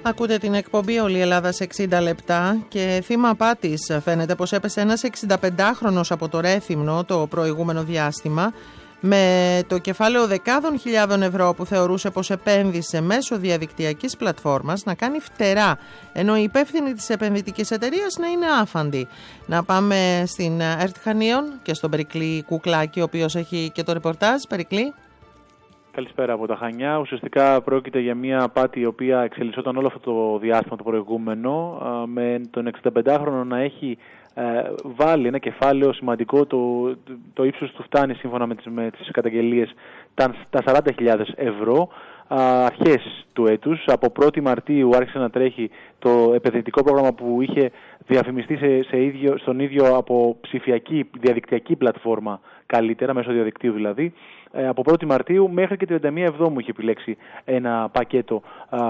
Ακούτε την εκπομπή «Όλη η Ελλάδα σε 60 λεπτά» και θύμα απάτης φαίνεται πως έπεσε ένας 65χρονος από το Ρέθυμνο το προηγούμενο διάστημα με το κεφάλαιο δεκάδων χιλιάδων ευρώ που θεωρούσε πως επένδυσε μέσω διαδικτυακής πλατφόρμας να κάνει φτερά, ενώ οι υπεύθυνοι της επενδυτικής εταιρείας να είναι άφαντοι. Να πάμε στην ΕΡΤ Χανίων και στον Περικλή Κουκλάκη, ο οποίος έχει και το ρεπορτάζ. Περικλή. Καλησπέρα από τα Χανιά. Ουσιαστικά πρόκειται για μια απάτη η οποία εξελισσόταν όλο αυτό το διάστημα το προηγούμενο, με τον 65χρονο να έχει βάλει ένα κεφάλαιο σημαντικό, το ύψος του φτάνει σύμφωνα με τις καταγγελίες τα 40.000 ευρώ. Αρχές του έτους, από 1η Μαρτίου άρχισε να τρέχει το επενδυτικό πρόγραμμα που είχε διαφημιστεί στον ίδιο από ψηφιακή διαδικτυακή πλατφόρμα, καλύτερα μέσω διαδικτύου δηλαδή. Από 1η Μαρτίου μέχρι και 31 Εβδόμου είχε επιλέξει ένα πακέτο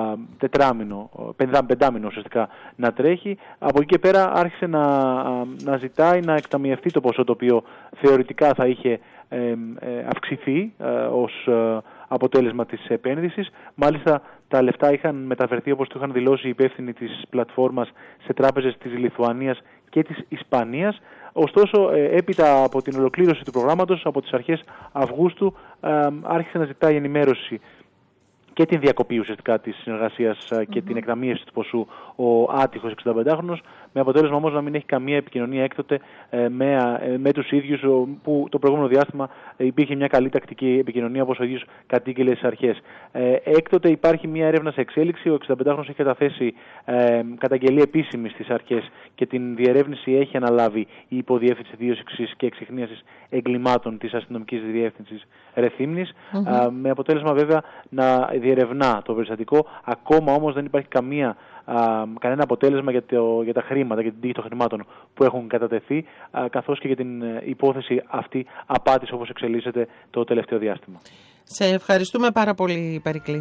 πεντάμινο ουσιαστικά να τρέχει. Από εκεί και πέρα άρχισε να ζητάει να εκταμιευτεί το ποσό το οποίο θεωρητικά θα είχε αυξηθεί ως αποτέλεσμα της επένδυσης. Μάλιστα τα λεφτά είχαν μεταφερθεί, όπως το είχαν δηλώσει οι υπεύθυνοι της πλατφόρμας, σε τράπεζες της Λιθουανίας και της Ισπανίας. Ωστόσο, έπειτα από την ολοκλήρωση του προγράμματος, από τις αρχές Αυγούστου, άρχισε να ζητάει ενημέρωση και την διακοπή ουσιαστικά της συνεργασίας και την εκταμείευση του ποσού ο άτυχος 65χρονος, με αποτέλεσμα όμως να μην έχει καμία επικοινωνία έκτοτε με τους ίδιους, που το προηγούμενο διάστημα υπήρχε μια καλή τακτική επικοινωνία, όπως ο ίδιος κατήγγειλε στις αρχές. Έκτοτε υπάρχει μια έρευνα σε εξέλιξη, ο 65χρονος έχει καταθέσει καταγγελία επίσημη στις αρχές και την διερεύνηση έχει αναλάβει η Υποδιεύθυνση Δίωξης και Εξιχνίασης Εγκλημάτων της Αστυνομικής Διεύθυνσης Ρεθύμνης, με αποτέλεσμα βέβαια να διερευνά το περιστατικό. Ακόμα όμως δεν υπάρχει κανένα αποτέλεσμα για τα χρήματα, για την τύχη των χρημάτων που έχουν κατατεθεί, καθώς και για την υπόθεση αυτή απάτης όπως εξελίσσεται το τελευταίο διάστημα. Σε ευχαριστούμε πάρα πολύ, Περικλή.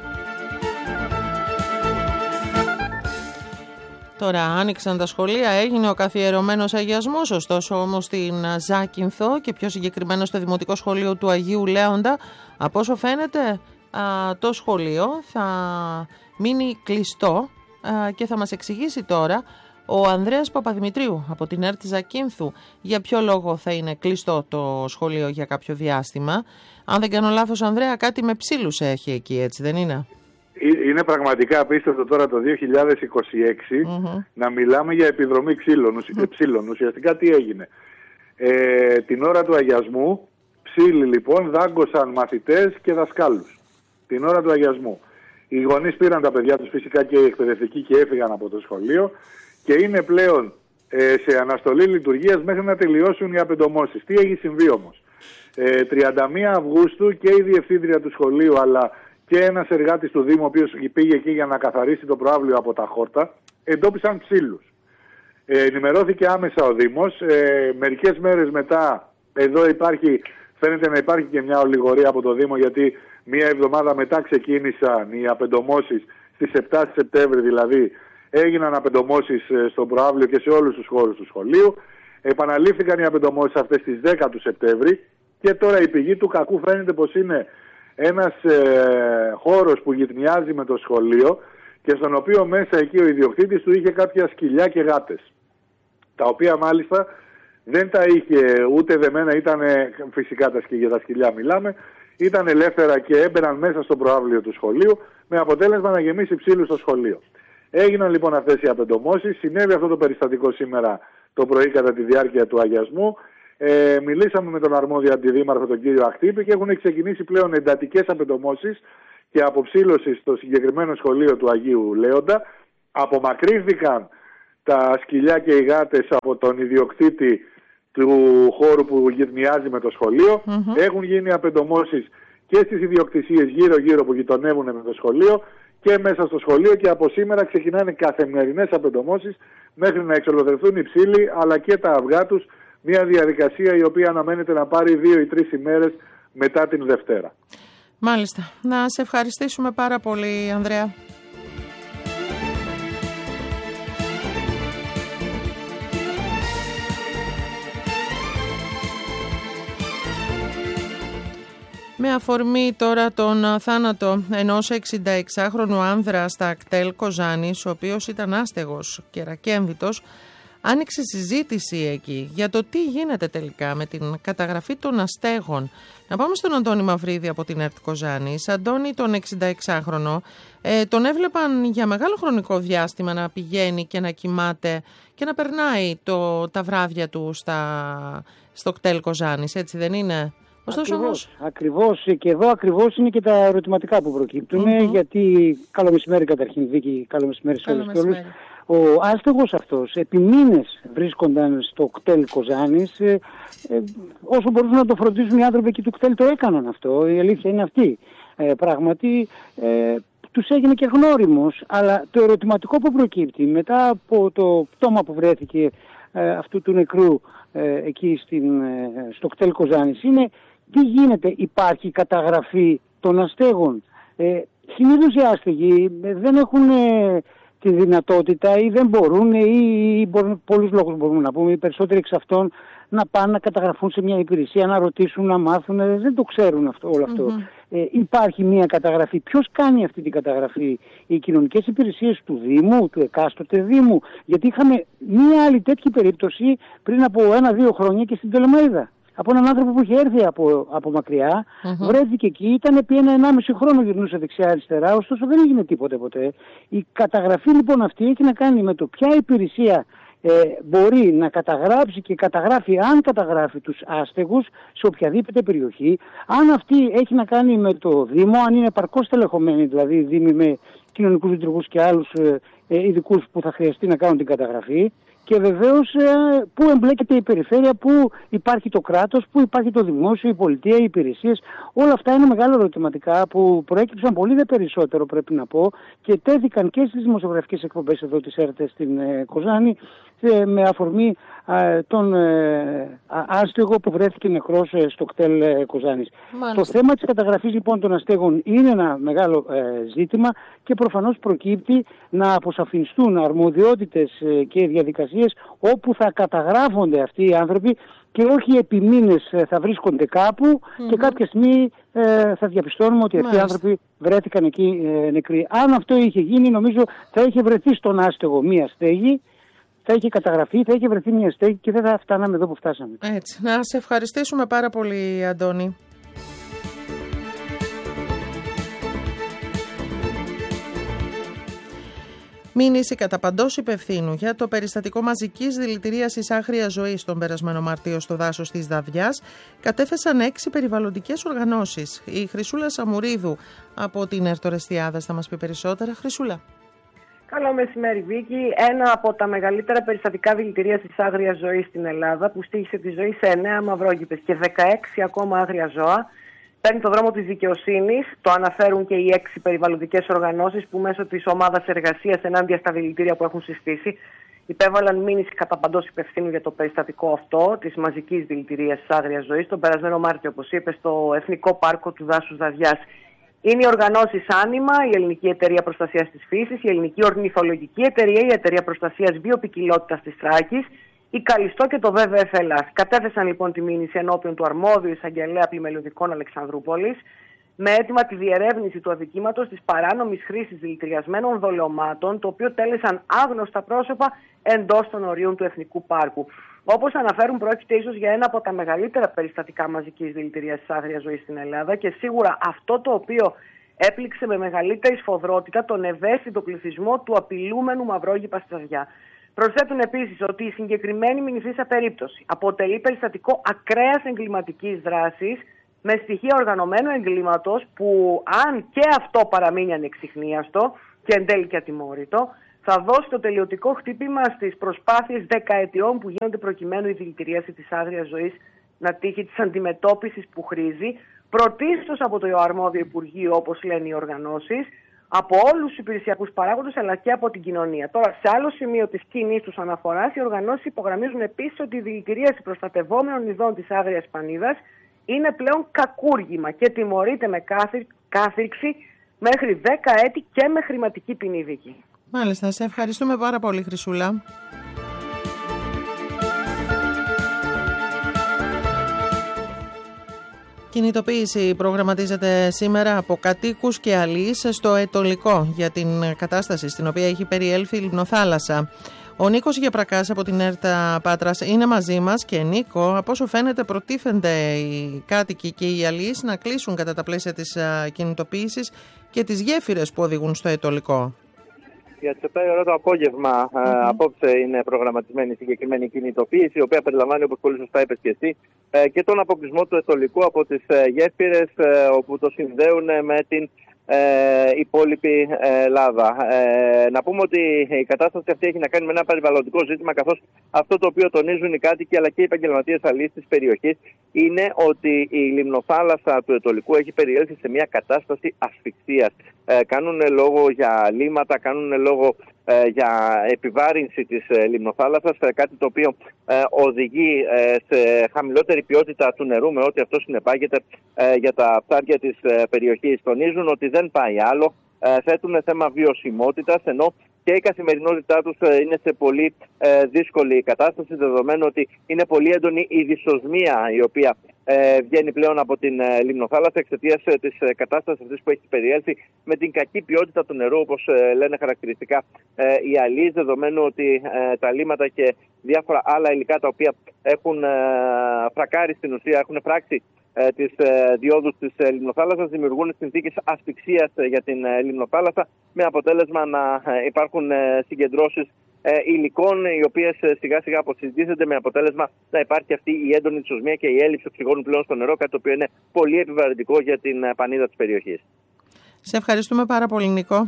Τώρα άνοιξαν τα σχολεία, έγινε ο καθιερωμένος αγιασμός, ωστόσο όμως στην Ζάκυνθο και πιο συγκεκριμένα στο Δημοτικό Σχολείο του Αγίου Λέοντα, από όσο φαίνεται το σχολείο θα μείνει κλειστό και θα μας εξηγήσει τώρα ο Ανδρέας Παπαδημητρίου από την ΕΡΤ Ζακύνθου για ποιο λόγο θα είναι κλειστό το σχολείο για κάποιο διάστημα. Αν δεν κάνω λάθος, Ανδρέα, κάτι με ψήλους έχει εκεί, έτσι δεν είναι? Είναι πραγματικά απίστευτο τώρα το 2026 να μιλάμε για επιδρομή ψήλων. Ουσιαστικά τι έγινε? Την ώρα του αγιασμού, ψήλοι λοιπόν δάγκωσαν μαθητές και δασκάλους. Την ώρα του αγιασμού. Οι γονείς πήραν τα παιδιά τους φυσικά και οι εκπαιδευτικοί και έφυγαν από το σχολείο και είναι πλέον σε αναστολή λειτουργίας μέχρι να τελειώσουν οι απεντομώσεις. Τι έχει συμβεί όμως? 31 Αυγούστου και η διευθύντρια του σχολείου αλλά και ένας εργάτης του Δήμου, ο οποίος πήγε εκεί για να καθαρίσει το προαύλιο από τα χόρτα, εντόπισαν ψήλους. Ενημερώθηκε άμεσα ο Δήμος. Μερικές μέρες μετά, εδώ φαίνεται να υπάρχει και μια ολιγορία από το Δήμο, γιατί μία εβδομάδα μετά ξεκίνησαν οι απεντομώσεις, στις 7 Σεπτέμβρη δηλαδή, έγιναν απεντομώσεις στο προαύλιο και σε όλους τους χώρους του σχολείου. Επαναλήφθηκαν οι απεντομώσεις αυτές στις 10 του Σεπτέμβρη και τώρα η πηγή του κακού φαίνεται πως είναι ένας χώρος που γυτνιάζει με το σχολείο και στον οποίο μέσα εκεί ο ιδιοκτήτης του είχε κάποια σκυλιά και γάτες, τα οποία μάλιστα δεν τα είχε ούτε δεμένα, ήταν φυσικά για τα σκυλιά μιλάμε, ήταν ελεύθερα και έμπαιναν μέσα στο προαύλιο του σχολείου, με αποτέλεσμα να γεμίσει ψήλους στο σχολείο. Έγιναν λοιπόν αυτές οι απεντομώσεις, συνέβη αυτό το περιστατικό σήμερα το πρωί κατά τη διάρκεια του αγιασμού. Μιλήσαμε με τον αρμόδιο αντιδήμαρχο, τον κύριο Αχτύπη, και έχουν ξεκινήσει πλέον εντατικές απεντομώσεις και αποψήλωση στο συγκεκριμένο σχολείο του Αγίου Λέοντα. Απομακρύνθηκαν τα σκυλιά και οι γάτες από τον ιδιοκτήτη του χώρου που γυρνιάζει με το σχολείο. Έχουν γίνει απεντομώσεις και στις ιδιοκτησίες γύρω-γύρω που γειτονεύουν με το σχολείο και μέσα στο σχολείο, και από σήμερα ξεκινάνε καθημερινές απεντομώσεις μέχρι να εξολοθρευτούν οι ψήλοι αλλά και τα αυγά τους. Μια διαδικασία η οποία αναμένεται να πάρει 2 ή 3 ημέρες μετά την Δευτέρα. Μάλιστα. Να σε ευχαριστήσουμε πάρα πολύ, Ανδρέα. Με αφορμή τώρα τον θάνατο ενός 66χρονου άνδρα στα κτέλ Κοζάνης, ο οποίος ήταν άστεγος και ρακέμβητος, άνοιξε συζήτηση εκεί για το τι γίνεται τελικά με την καταγραφή των αστέγων. Να πάμε στον Αντώνη Μαυρίδη από την ΕΡΤ Κοζάνης. Αντώνη, τον 66χρονο, τον έβλεπαν για μεγάλο χρονικό διάστημα να πηγαίνει και να κοιμάται και να περνάει τα βράδια του στο κτέλ Κοζάνης, έτσι δεν είναι? Ακριβώς, και εδώ ακριβώς είναι και τα ερωτηματικά που προκύπτουν, γιατί καλό μεσημέρι καταρχήν, Βίκη, καλό μεσημέρι σε όλους και όλους. Ο άστεγος αυτός επί μήνες βρίσκονταν στο κτέλ Κοζάνης, όσο μπορούσαν να το φροντίζουν οι άνθρωποι εκεί του κτέλ το έκαναν αυτό, η αλήθεια είναι αυτή. Πράγματι τους έγινε και γνώριμος, αλλά το ερωτηματικό που προκύπτει μετά από το πτώμα που βρέθηκε αυτού του νεκρού εκεί στο κτέλ Κοζάνης είναι τι γίνεται, υπάρχει καταγραφή των αστέγων? Συνήθως οι άστεγοι δεν έχουν τη δυνατότητα ή δεν μπορούν, ή πολλούς λόγους μπορούμε να πούμε, οι περισσότεροι εξ αυτών να πάνε να καταγραφούν σε μια υπηρεσία, να ρωτήσουν, να μάθουν, δεν το ξέρουν όλο αυτό. Υπάρχει μια καταγραφή. Ποιος κάνει αυτή την καταγραφή? Οι κοινωνικές υπηρεσίες του Δήμου, του εκάστοτε Δήμου? Γιατί είχαμε μια άλλη τέτοια περίπτωση πριν από 1-2 χρόνια και στην Πτολεμαΐδα. Από έναν άνθρωπο που είχε έρθει από μακριά, βρέθηκε εκεί, ήταν επί 1,5 χρόνο γυρνούσε δεξιά-αριστερά, ωστόσο δεν έγινε τίποτε ποτέ. Η καταγραφή λοιπόν αυτή έχει να κάνει με το ποια υπηρεσία μπορεί να καταγράψει και καταγράφει, αν καταγράφει τους άστεγους σε οποιαδήποτε περιοχή, αν αυτή έχει να κάνει με το Δήμο, αν είναι επαρκώς τελεχωμένοι, δηλαδή Δήμοι με κοινωνικούς λειτουργούς και άλλους ειδικούς που θα χρειαστεί να κάνουν την καταγραφή. Και βεβαίως πού εμπλέκεται η περιφέρεια, πού υπάρχει το κράτος, πού υπάρχει το δημόσιο, η πολιτεία, οι υπηρεσίες. Όλα αυτά είναι μεγάλα ερωτηματικά που προέκυψαν πολύ δε περισσότερο, πρέπει να πω, και τέθηκαν και στις δημοσιογραφικές εκπομπές εδώ της ΕΡΤ στην Κοζάνη με αφορμή τον άστεγο που βρέθηκε νεκρός στο κτέλ Κοζάνης. Το θέμα της καταγραφής λοιπόν των αστέγων είναι ένα μεγάλο ζήτημα και προφανώς προκύπτει να αποσαφινιστούν αρμοδιότητες και διαδικασίες όπου θα καταγράφονται αυτοί οι άνθρωποι και όχι επί μήνες θα βρίσκονται κάπου και κάποια στιγμή θα διαπιστώνουμε ότι αυτοί οι άνθρωποι βρέθηκαν εκεί νεκροί. Αν αυτό είχε γίνει, νομίζω θα είχε βρεθεί στον άστεγο μία στέγη, θα είχε καταγραφεί, θα είχε βρεθεί μια στέγη και δεν θα φτάναμε εδώ που φτάσαμε. Έτσι. Να σε ευχαριστήσουμε πάρα πολύ, Αντώνη. Μήνυση κατά παντός υπευθύνου για το περιστατικό μαζικής δηλητηρίασης άγριας ζωής τον περασμένο Μάρτιο στο δάσος της Δαδιάς κατέθεσαν 6 περιβαλλοντικές οργανώσεις. Η Χρυσούλα Σαμουρίδου από την ΕΡΤ Ορεστιάδας θα μας πει περισσότερα. Χρυσούλα. Καλό μεσημέρι, Βίκη. Ένα από τα μεγαλύτερα περιστατικά δηλητηρίασης άγριας ζωής στην Ελλάδα, που στοίχησε τη ζωή σε 9 μαυρόγυπες και 16 ακόμα άγρια ζώα, παίρνει το δρόμο της δικαιοσύνης. Το αναφέρουν και οι 6 περιβαλλοντικές οργανώσεις που μέσω της ομάδας εργασίας ενάντια στα δηλητήρια που έχουν συστήσει υπέβαλαν μήνυση κατά παντός υπευθύνου για το περιστατικό αυτό της μαζικής δηλητηρίασης άγριας ζωής τον περασμένο Μάρτιο, όπως είπε, στο Εθνικό Πάρκο του Δάσους Δαδιάς. Είναι οι οργανώσεις Άνιμα, η Ελληνική Εταιρεία Προστασίας της Φύσης, η Ελληνική Ορνηθολογική Εταιρεία, η Εταιρεία Προστασίας Βιοποικιλότητας της Θράκης, η Καλιστό και το WWF Ελλάς. Κατέθεσαν λοιπόν τη μήνυση ενώπιον του αρμόδιου εισαγγελέα πλημελιωδικών Αλεξανδρούπολης με αίτημα τη διερεύνηση του αδικήματος της παράνομης χρήσης δηλητηριασμένων δολεωμάτων, το οποίο τέλεσαν άγνωστα πρόσωπα εντός των ορίων του Εθνικού Πάρκου. Όπως αναφέρουν, πρόκειται ίσως για ένα από τα μεγαλύτερα περιστατικά μαζικής δηλητηρίασης άγριας ζωής στην Ελλάδα και σίγουρα αυτό το οποίο έπληξε με μεγαλύτερη σφοδρότητα τον ευαίσθητο πληθυσμό του απειλούμενου μαυρόγυπα στη Δαδιά. Προσθέτουν επίσης ότι η συγκεκριμένη μηνυθήσα περίπτωση αποτελεί περιστατικό ακραίας εγκληματικής δράσης με στοιχεία οργανωμένου εγκλήματος που, αν και αυτό παραμείνει ανεξιχνίαστο και εν τέλει και ατιμόρυτο, θα δώσει το τελειωτικό χτύπημα στις προσπάθειες δεκαετιών που γίνονται προκειμένου η δηλητηρίαση της άγριας ζωής να τύχει της αντιμετώπισης που χρήζει, πρωτίστως από το αρμόδιο Υπουργείο, όπως λένε οι οργανώσεις, από όλους τους υπηρεσιακούς παράγοντες αλλά και από την κοινωνία. Τώρα, σε άλλο σημείο της κοινής τους αναφοράς, οι οργανώσεις υπογραμμίζουν επίσης ότι η δηλητηρίαση προστατευόμενων ειδών της άγριας πανίδας είναι πλέον κακούργημα και τιμωρείται με κάθριξη μέχρι 10 έτη και με χρηματική ποινή, Βίκη. Μάλιστα, σε ευχαριστούμε πάρα πολύ, Χρυσούλα. Κινητοποίηση προγραμματίζεται σήμερα από κατοίκους και αλείς στο Αιτωλικό για την κατάσταση στην οποία έχει περιέλθει η Λιμνοθάλασσα. Ο Νίκος Γεπρακάς από την ΕΡΤΑ Πάτρας είναι μαζί μας και Νίκο, από όσο φαίνεται προτίθενται οι κάτοικοι και οι αλείς να κλείσουν κατά τα πλαίσια της κινητοποίησης και τις γέφυρες που οδηγούν στο Αιτωλικό. Για τις 7 ώρα το απόγευμα απόψε είναι προγραμματισμένη η συγκεκριμένη κινητοποίηση, η οποία περιλαμβάνει, όπως πολύ σωστά είπες και εσύ, και τον αποκλεισμό του Αιτωλικού από τις γέφυρες όπου το συνδέουν με την υπόλοιπη Ελλάδα. Να πούμε ότι η κατάσταση αυτή έχει να κάνει με ένα περιβαλλοντικό ζήτημα, καθώς αυτό το οποίο τονίζουν οι κάτοικοι αλλά και οι επαγγελματίες αλείς της περιοχής είναι ότι η λιμνοθάλασσα του Αιτωλικού έχει περιέλθει σε μια κατάσταση ασφυξίας. Κάνουν λόγο για λίμματα, κάνουν λόγο για επιβάρυνση της λιμνοθάλασσας, κάτι το οποίο οδηγεί σε χαμηλότερη ποιότητα του νερού με ό,τι αυτό συνεπάγεται για τα ψάρια της περιοχής. Τονίζουν ότι δεν πάει άλλο, θέτουν θέμα βιωσιμότητας, ενώ και η καθημερινότητά τους είναι σε πολύ δύσκολη κατάσταση, δεδομένου ότι είναι πολύ έντονη η δυσοσμία η οποία βγαίνει πλέον από την λιμνοθάλασσα εξαιτίας της κατάστασης αυτής που έχει περιέλθει με την κακή ποιότητα του νερού, όπως λένε χαρακτηριστικά οι αλείς, δεδομένου ότι τα λίμματα και διάφορα άλλα υλικά τα οποία έχουν φρακάρει στην ουσία, έχουν φράξει τις διόδους της λιμνοθάλασσας, δημιουργούν συνθήκες ασφυξίας για την λιμνοθάλασσα, με αποτέλεσμα να υπάρχουν συγκεντρώσεις υλικών οι οποίες σιγά σιγά αποσυντίζονται, με αποτέλεσμα να υπάρχει αυτή η έντονη δυσοσμία και η έλλειψη οξυγόνου πλέον στο νερό, κάτι το οποίο είναι πολύ επιβαρυντικό για την πανίδα της περιοχής. Σε ευχαριστούμε πάρα πολύ, Νίκο.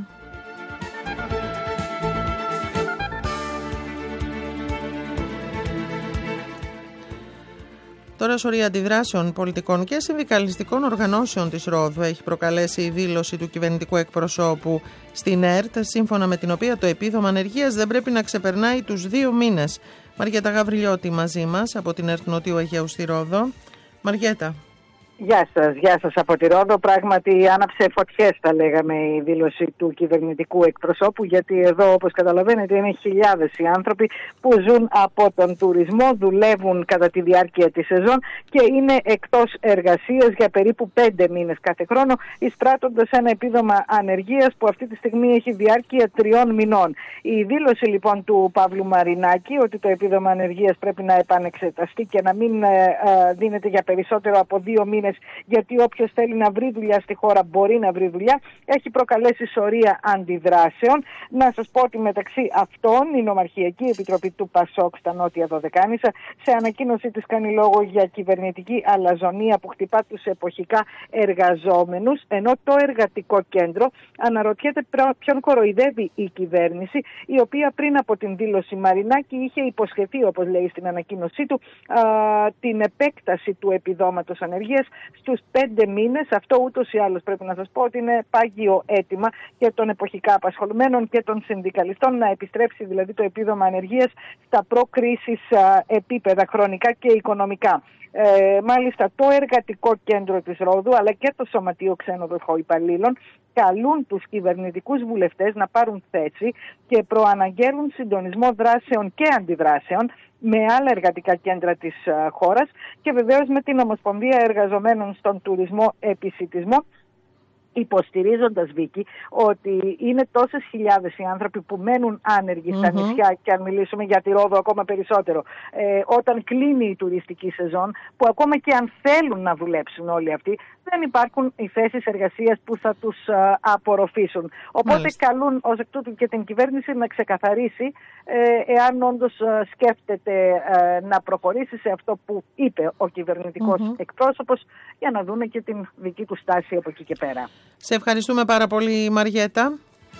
Τώρα, σωρία αντιδράσεων πολιτικών και συνδικαλιστικών οργανώσεων της Ρόδου έχει προκαλέσει η δήλωση του κυβερνητικού εκπροσώπου στην ΕΡΤ, σύμφωνα με την οποία το επίδομα ανεργίας δεν πρέπει να ξεπερνάει τους 2 μήνες. Μαριέτα Γαβριλιώτη μαζί μας από την ΕΡΤ Νοτιού Αιγαίου στη Ρόδο. Μαριέτα. Γεια σας από τη Ρόδο. Πράγματι άναψε φωτιές, θα λέγαμε, η δήλωση του κυβερνητικού εκπροσώπου, γιατί εδώ, όπως καταλαβαίνετε, είναι χιλιάδες οι άνθρωποι που ζουν από τον τουρισμό, δουλεύουν κατά τη διάρκεια της σεζόν και είναι εκτός εργασίας για περίπου 5 μήνες κάθε χρόνο, εισπράττοντας ένα επίδομα ανεργίας που αυτή τη στιγμή έχει διάρκεια 3 μηνών. Η δήλωση λοιπόν του Παύλου Μαρινάκη ότι το επίδομα ανεργίας πρέπει να επανεξεταστεί και να μην δίνεται για περισσότερο από 2 μήνες, γιατί όποιος θέλει να βρει δουλειά στη χώρα μπορεί να βρει δουλειά, έχει προκαλέσει σωρία αντιδράσεων. Να σας πω ότι μεταξύ αυτών η Νομαρχιακή Επιτροπή του ΠΑΣΟΚ στα Νότια Δωδεκάνησα σε ανακοίνωσή της κάνει λόγο για κυβερνητική αλαζονία που χτυπά τους εποχικά εργαζόμενους, ενώ το Εργατικό Κέντρο αναρωτιέται ποιον κοροϊδεύει η κυβέρνηση, η οποία πριν από την δήλωση Μαρινάκη είχε υποσχεθεί, όπως λέει στην ανακοίνωσή του, την επέκταση του επιδόματος ανεργίας στους 5 μήνες. Αυτό ούτως ή άλλως πρέπει να σας πω ότι είναι πάγιο αίτημα και των εποχικά απασχολουμένων και των συνδικαλιστών, να επιστρέψει δηλαδή το επίδομα ανεργίας στα προ-κρίσης επίπεδα χρονικά και οικονομικά. Μάλιστα το Εργατικό Κέντρο της Ρόδου αλλά και το Σωματείο Ξένοδοχων Υπαλλήλων καλούν τους κυβερνητικούς βουλευτές να πάρουν θέση και προαναγγέλουν συντονισμό δράσεων και αντιδράσεων με άλλα εργατικά κέντρα της χώρας και βεβαίως με την Ομοσπονδία Εργαζομένων στον Τουρισμό Επισιτισμό, υποστηρίζοντας, Βίκη, ότι είναι τόσες χιλιάδες οι άνθρωποι που μένουν άνεργοι στα νησιά, και αν μιλήσουμε για τη Ρόδο ακόμα περισσότερο, όταν κλείνει η τουριστική σεζόν, που ακόμα και αν θέλουν να δουλέψουν όλοι αυτοί, δεν υπάρχουν οι θέσεις εργασίας που θα τους απορροφήσουν. Οπότε καλούν ως εκ τούτου και την κυβέρνηση να ξεκαθαρίσει εάν όντως σκέφτεται να προχωρήσει σε αυτό που είπε ο κυβερνητικός εκπρόσωπος, για να δούμε και την δική του στάση από εκεί και πέρα. Σε ευχαριστούμε πάρα πολύ, Μαριέτα.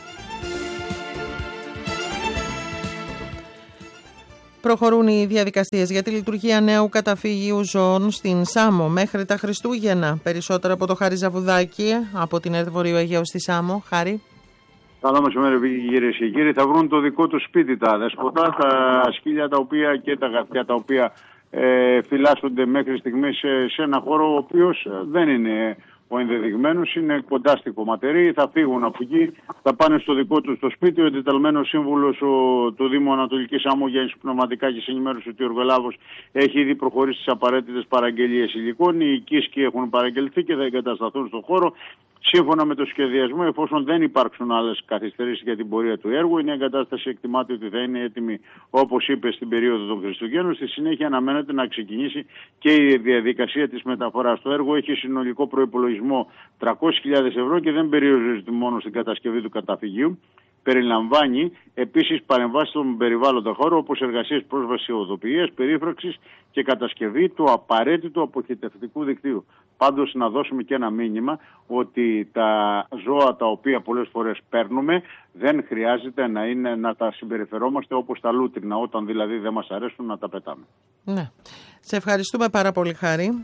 Προχωρούν οι διαδικασίες για τη λειτουργία νέου καταφύγιου ζώων στην Σάμο μέχρι τα Χριστούγεννα. Περισσότερα από το Χάρη Ζαβουδάκη από την ΕΡΤ Βορείου Αιγαίου στη Σάμο. Χάρη. Καλό μεσημέρι, κυρίες και κύριοι. Θα βρουν το δικό του σπίτι τα δεσποτά, τα σκύλια τα οποία και τα γατιά τα οποία φυλάσσονται μέχρι στιγμής σε ένα χώρο ο οποίος δεν είναι ο ενδεδειγμένος είναι κοντά στην κομματερή, θα φύγουν από εκεί, θα πάνε στο δικό του στο σπίτι. Ο εντεταλμένος σύμβουλος του Δήμου Ανατολικής Άμμου για πνευματικά και ενημέρωση ότι ο εργολάβος έχει ήδη προχωρήσει στις απαραίτητες παραγγελίες υλικών. Οι οικίσκοι έχουν παραγγελθεί και θα εγκατασταθούν στον χώρο. Σύμφωνα με το σχεδιασμό, εφόσον δεν υπάρξουν άλλες καθυστερήσεις για την πορεία του έργου, η εγκατάσταση εκτιμάται ότι θα είναι έτοιμη, όπως είπε, στην περίοδο των Χριστουγέννων. Στη συνέχεια αναμένεται να ξεκινήσει και η διαδικασία της μεταφοράς. Το έργο έχει συνολικό προϋπολογισμό 300.000 ευρώ και δεν περιορίζεται μόνο στην κατασκευή του καταφυγίου. Περιλαμβάνει επίσης παρεμβάσεις στον περιβάλλοντα χώρο, όπως εργασίες πρόσβασης οδοποιίας, περίφραξης και κατασκευή του απαραίτητου αποχετευτικού δικτύου. Πάντως να δώσουμε και ένα μήνυμα ότι τα ζώα τα οποία πολλές φορές παίρνουμε δεν χρειάζεται να τα συμπεριφερόμαστε όπως τα λούτρινα, όταν δηλαδή δεν μας αρέσουν να τα πετάμε. Ναι. Σε ευχαριστούμε πάρα πολύ, Χάρη.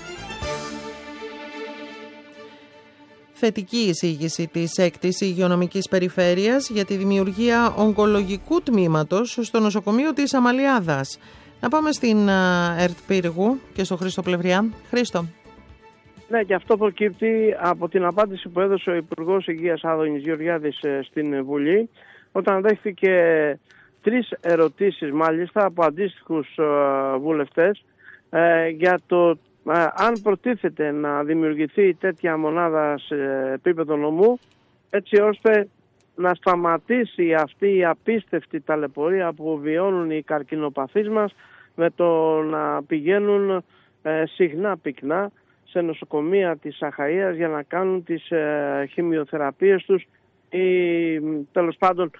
Θετική εισήγηση της 6ης Υγειονομικής Περιφέρειας για τη δημιουργία ογκολογικού τμήματος στο νοσοκομείο της Αμαλιάδας. Να πάμε στην ΕΡΤ Πύργου και στο Χρήστο Πλευριά. Χρήστο. Ναι, και αυτό προκύπτει από την απάντηση που έδωσε ο Υπουργός Υγείας Άδωνης Γεωργιάδης στην Βουλή, όταν δέχθηκε 3 ερωτήσεις μάλιστα από αντίστοιχους βουλευτές για το αν προτίθεται να δημιουργηθεί τέτοια μονάδα σε επίπεδο νομού, έτσι ώστε να σταματήσει αυτή η απίστευτη ταλαιπωρία που βιώνουν οι καρκινοπαθείς μας με το να πηγαίνουν συχνά πυκνά σε νοσοκομεία της Αχαΐας για να κάνουν τις χημειοθεραπείες τους ή τέλος πάντων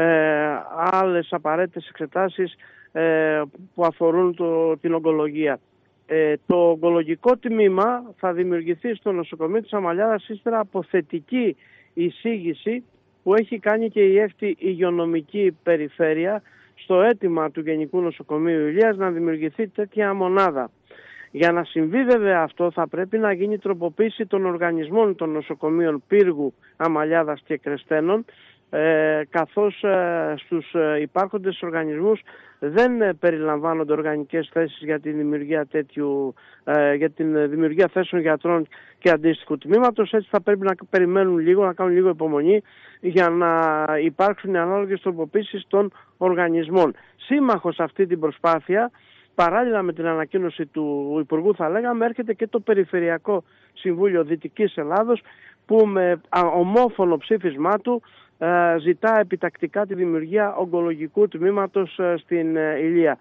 άλλες απαραίτητες εξετάσεις που αφορούν την ογκολογία. Το ογκολογικό τμήμα θα δημιουργηθεί στο νοσοκομείο της Αμαλιάδας ύστερα από θετική εισήγηση που έχει κάνει και η 6η Υγειονομική Περιφέρεια στο αίτημα του Γενικού Νοσοκομείου Ηλίας να δημιουργηθεί τέτοια μονάδα. Για να συμβεί βέβαια αυτό θα πρέπει να γίνει τροποποίηση των οργανισμών των νοσοκομείων Πύργου, Αμαλιάδας και Κρεστένων, καθώς στους υπάρχοντες οργανισμούς δεν περιλαμβάνονται οργανικές θέσεις για τη δημιουργία για την δημιουργία θέσεων γιατρών και αντίστοιχου τμήματος. Έτσι θα πρέπει να περιμένουν λίγο, να κάνουν λίγο υπομονή για να υπάρξουν ανάλογες τροποποίησεις των οργανισμών. Σύμμαχος αυτή την προσπάθεια, παράλληλα με την ανακοίνωση του Υπουργού θα λέγαμε, έρχεται και το Περιφερειακό Συμβούλιο Δυτικής Ελλάδος, που με ομόφωνο ψήφισμά του ζητά επιτακτικά τη δημιουργία ογκολογικού τμήματος στην Ηλία.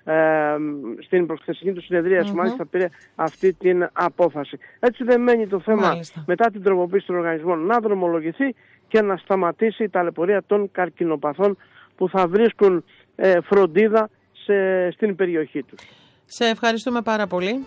Στην προχθεσινή του συνεδρία μάλιστα πήρε αυτή την απόφαση. Έτσι δεν μένει το θέμα μετά την τροποποίηση των οργανισμών να δρομολογηθεί και να σταματήσει η ταλαιπωρία των καρκινοπαθών που θα βρίσκουν φροντίδα στην περιοχή τους. Σε ευχαριστούμε πάρα πολύ.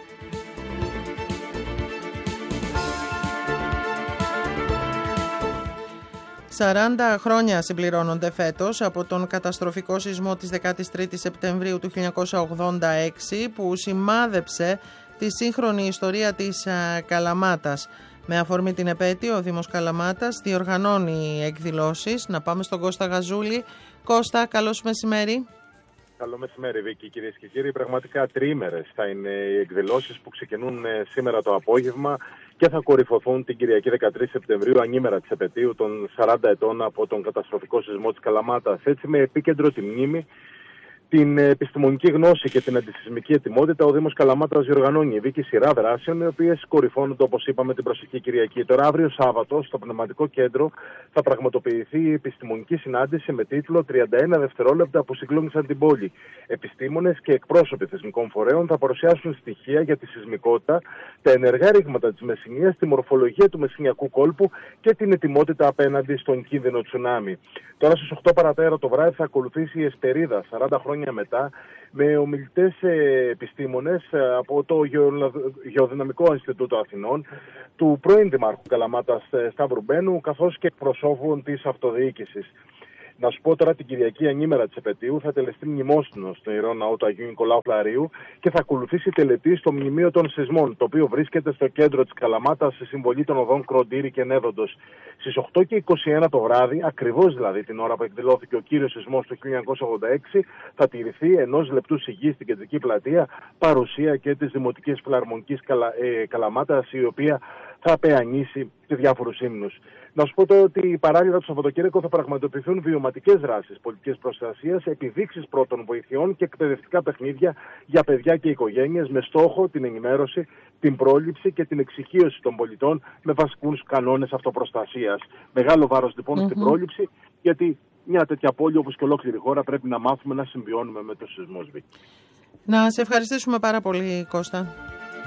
«40 χρόνια συμπληρώνονται φέτος από τον καταστροφικό σεισμό της 13ης Σεπτεμβρίου του 1986 που σημάδεψε τη σύγχρονη ιστορία της Καλαμάτας. Με αφορμή την επέτειο, ο Δήμος Καλαμάτας διοργανώνει εκδηλώσεις. Να πάμε στον Κώστα Γαζούλη. Κώστα, καλώς μεσημέρι. Καλό μεσημέρι, Βίκη, κυρίες και κύριοι. Πραγματικά τριήμερες θα είναι οι εκδηλώσεις που ξεκινούν σήμερα το απόγευμα και θα κορυφωθούν την Κυριακή 13 Σεπτεμβρίου, ανήμερα της επετείου των 40 ετών από τον καταστροφικό σεισμό της Καλαμάτας. Έτσι, με επίκεντρο τη μνήμη, την επιστημονική γνώση και την αντισεισμική ετοιμότητα, ο Δήμος Καλαμάτας διοργανώνει σειρά δράσεων, οι οποίες κορυφώνονται, όπως είπαμε, την προσεχή Κυριακή. Τώρα, αύριο Σάββατο, στο Πνευματικό Κέντρο, θα πραγματοποιηθεί η επιστημονική συνάντηση με τίτλο 31 δευτερόλεπτα που συγκλώνησαν την πόλη. Επιστήμονες και εκπρόσωποι θεσμικών φορέων θα παρουσιάσουν στοιχεία για τη σεισμικότητα, τα ενεργά ρήγματα της Μεσσηνίας, τη μορφολογία του Μεσσηνιακού κόλπου και την ετοιμότητα απέναντι στον κίνδυνο τσουνάμι. Τώρα, στις 8 παρατέρα το βράδυ, θα ακολουθήσει η Εσπερίδα, 40 χρόνια μετά, με ομιλητές επιστήμονες από το Γεωδυναμικό Ινστιτούτο Αθηνών, του πρώην Δημάρχου Καλαμάτας Σταύρου Μπένου, καθώς και εκπροσώπων της αυτοδιοίκησης. Να σου πω τώρα, την Κυριακή ανήμερα της επετείου θα τελεστεί μνημόσυνο στο Ιερό Ναό του Αγίου Νικολάου Φλαρίου και θα ακολουθήσει τελετή στο Μνημείο των Σεισμών, το οποίο βρίσκεται στο κέντρο της Καλαμάτας σε συμβολή των οδών Κροντήρη και Νέδοντος. Στις 8:21 το βράδυ, ακριβώς δηλαδή την ώρα που εκδηλώθηκε ο κύριος σεισμός του 1986, θα τηρηθεί 1 λεπτού σιγή στην κεντρική πλατεία, παρουσία και της Δημοτικής Φιλαρμονικής Καλαμάτας, η οποία θα απεανίσει σε διάφορους ύμνους. Να σου πω τώρα ότι παράλληλα το Σαββατοκύριακο θα πραγματοποιηθούν βιωματικές δράσεις πολιτικής προστασίας, επιδείξεις πρώτων βοηθειών και εκπαιδευτικά παιχνίδια για παιδιά και οικογένειες με στόχο την ενημέρωση, την πρόληψη και την εξοικείωση των πολιτών με βασικούς κανόνες αυτοπροστασίας. Μεγάλο βάρος λοιπόν στην πρόληψη, γιατί μια τέτοια πόλη όπως και ολόκληρη χώρα πρέπει να μάθουμε να συμβιώνουμε με τους σεισμούς. Να σε ευχαριστήσουμε πάρα πολύ, Κώστα.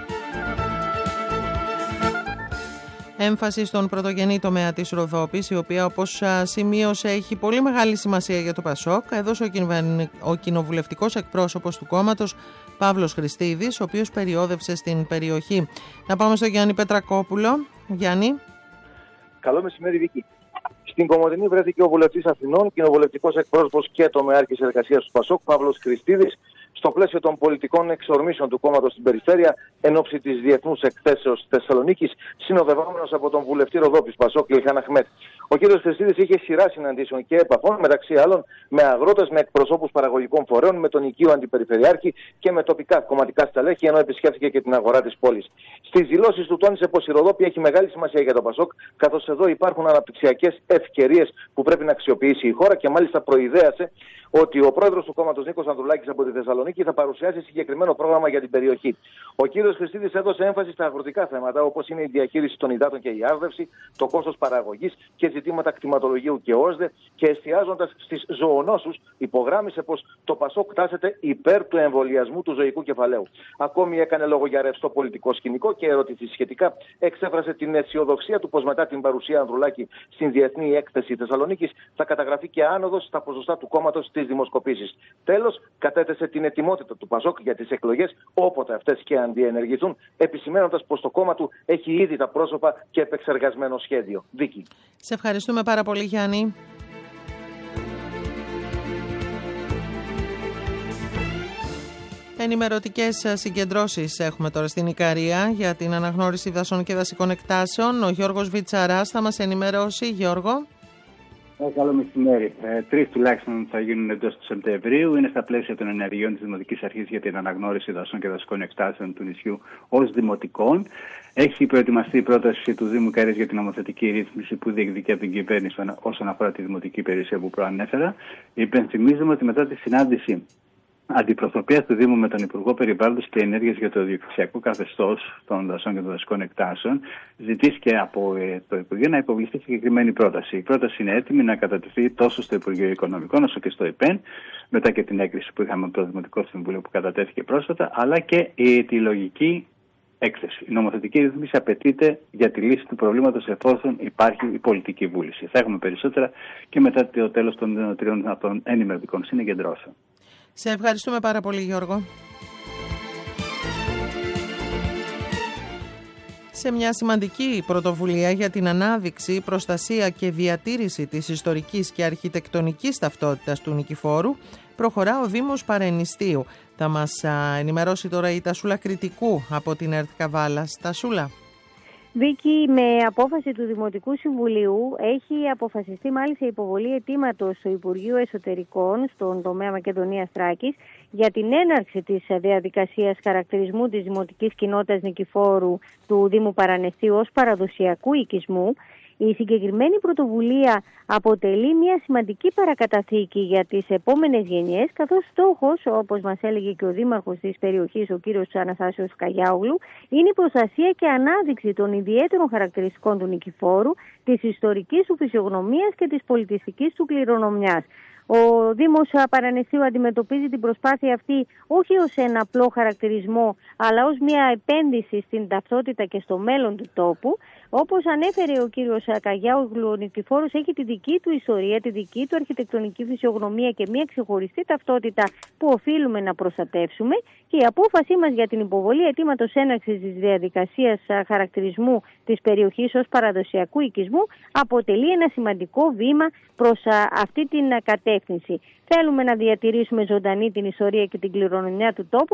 Έμφαση στον πρωτογενή τομέα της Ροδόπης, η οποία, όπως σημείωσε, έχει πολύ μεγάλη σημασία για το ΠΑΣΟΚ, έδωσε ο κοινοβουλευτικός εκπρόσωπος του κόμματος Παύλος Χριστίδης, ο οποίος περιόδευσε στην περιοχή. Να πάμε στο Γιάννη Πετρακόπουλο. Γιάννη. Καλό μεσημέρι, Βίκη. Στην Κομοτηνή βρέθηκε ο βουλευτής Αθηνών, κοινοβουλευτικός εκπρόσωπος και τομεάρχης εργασίας του ΠΑΣΟΚ, Παύλος Χριστίδης, στο πλαίσιο των πολιτικών εξορμήσεων του κόμματος στην περιφέρεια, εν ώψη της Διεθνούς Εκθέσεως Θεσσαλονίκης, συνοδευόμενος από τον βουλευτή Ροδόπης ΠΑΣΟΚ, Ηλχάν Αχμέτ. Ο κ. Χριστίδης είχε σειρά συναντήσεων και επαφών, μεταξύ άλλων με αγρότες, με εκπροσώπους παραγωγικών φορέων, με τον οικείο αντιπεριφερειάρχη και με τοπικά κομματικά στελέχη, ενώ επισκέφθηκε και την αγορά της πόλης. Στις δηλώσεις του τόνισε πως η Ροδόπη έχει μεγάλη σημασία για το ΠΑΣΟΚ, καθώς εδώ υπάρχουν αναπτυξιακές ευκαιρίες που πρέπει να αξιοποιήσει η χώρα, και μάλιστα προειδέασε ότι ο πρόεδρος του κόμματος Νίκος Ανδρουλάκης από τη Θεσσαλονίκη θα παρουσιάσει συγκεκριμένο πρόγραμμα για την περιοχή. Ο κ. Χριστίδης έδωσε έμφαση στα αγροτικά θέματα, όπως είναι η διαχείριση των υδάτων και η άρδευση, το κόστος παραγωγής και ζητήματα κτηματολογίου και ΩΣΔΕ, και εστιάζοντας στις ζωονόσους, υπογράμμισε πως το ΠΑΣΟΚ τάσεται υπέρ του εμβολιασμού του ζωικού κεφαλαίου. Ακόμη έκανε λόγο για ρευστό πολιτικό σκηνικό και ερωτηθεί σχετικά, εξέφρασε την αισιοδοξία του πως μετά την παρουσία Ανδρουλάκη στην Διεθνή Έκθεση Θεσσαλονίκης θα καταγραφεί και άνοδος στα ποσοστά του κόμματος στις δημοσκοπήσεις. Τέλος, κατέθεσε την ετοιμότητα του ΠΑΣΟΚ για τις εκλογές, όποτε αυτές και αντιενεργηθούν, επισημαίνοντας πως το κόμμα του έχει ήδη τα πρόσωπα και επεξεργασμένο σχέδιο. Βίκη. Σε ευχαριστούμε πάρα πολύ, Γιάννη. Ενημερωτικές συγκεντρώσεις έχουμε τώρα στην Ικαρία για την αναγνώριση δασών και δασικών εκτάσεων. Ο Γιώργος Βιτσαράς θα μας ενημερώσει. Γιώργο. Καλό μεσημέρι. 3 τουλάχιστον θα γίνουν εντός του Σεπτεμβρίου. Είναι στα πλαίσια των ενεργειών της Δημοτικής Αρχής για την αναγνώριση δασών και δασικών εκτάσεων του νησιού ως δημοτικών. Έχει προετοιμαστεί η πρόταση του Δήμου Ικαρίας για την νομοθετική ρύθμιση που διεκδικεί από την κυβέρνηση όσον αφορά τη δημοτική υπηρεσία που προανέφερα. Υπενθυμίζουμε ότι μετά τη συνάντηση αντιπροσωπείας του Δήμου με τον Υπουργό Περιβάλλοντος και Ενέργειας για το διοικησιακό καθεστώς των δασών και των δασικών εκτάσεων, ζητήθηκε από το Υπουργείο να υποβληθεί συγκεκριμένη πρόταση. Η πρόταση είναι έτοιμη να κατατεθεί τόσο στο Υπουργείο Οικονομικών όσο και στο ΕΠΕΝ, μετά και την έγκριση που είχαμε από το Δημοτικό Συμβούλιο που κατατέθηκε πρόσφατα, αλλά και η αιτιολογική έκθεση. Η νομοθετική ρύθμιση απαιτείται για τη λύση του προβλήματος εφόσον υπάρχει η πολιτική βούληση. Θα έχουμε περισσότερα και μετά το τέλος των 3 αυτών ενημερωτικών συγκεντρώσεων. Σε ευχαριστούμε πάρα πολύ, Γιώργο. Σε μια σημαντική πρωτοβουλία για την ανάδειξη, προστασία και διατήρηση της ιστορικής και αρχιτεκτονικής ταυτότητας του Νικηφόρου, προχωρά ο Δήμος Παρενιστίου. Θα μας ενημερώσει τώρα η Τασούλα Κρητικού από την ΕΡΤ Καβάλας. Τασούλα. Βίκη, με απόφαση του Δημοτικού Συμβουλίου έχει αποφασιστεί μάλιστα η υποβολή αιτήματος στο Υπουργείο Εσωτερικών στον τομέα Μακεδονίας Θράκης για την έναρξη της διαδικασίας χαρακτηρισμού της Δημοτικής Κοινότητας Νικηφόρου του Δήμου Παρανεστίου ως παραδοσιακού οικισμού. Η συγκεκριμένη πρωτοβουλία αποτελεί μια σημαντική παρακαταθήκη για τις επόμενες γενιές, καθώς στόχος, όπως μας έλεγε και ο δήμαρχος της περιοχής, ο κύριος Αναστάσιος Καγιάουγλου, είναι η προστασία και ανάδειξη των ιδιαίτερων χαρακτηριστικών του Νικηφόρου, της ιστορικής του φυσιογνωμίας και της πολιτιστικής του κληρονομιάς. Ο Δήμος Παρανεστίου αντιμετωπίζει την προσπάθεια αυτή όχι ως ένα απλό χαρακτηρισμό, αλλά ως μια επένδυση στην ταυτότητα και στο μέλλον του τόπου. Όπως ανέφερε ο κύριος Καγιάουγλου, ο Νικηφόρος έχει τη δική του ιστορία, τη δική του αρχιτεκτονική φυσιογνωμία και μια ξεχωριστή ταυτότητα που οφείλουμε να προστατεύσουμε, και η απόφασή μας για την υποβολή αιτήματος έναρξης της διαδικασίας χαρακτηρισμού της περιοχής ως παραδοσιακού οικισμού αποτελεί ένα σημαντικό βήμα προς αυτή την κατεύθυνση. Θέλουμε να διατηρήσουμε ζωντανή την ιστορία και την κληρονομιά του τόπου,